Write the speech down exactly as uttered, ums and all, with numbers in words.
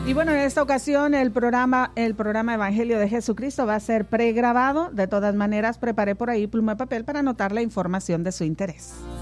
Y bueno, en esta ocasión el programa, el programa Evangelio de Jesucristo va a ser pregrabado. De todas maneras, preparé por ahí pluma y papel para anotar la información de su interés.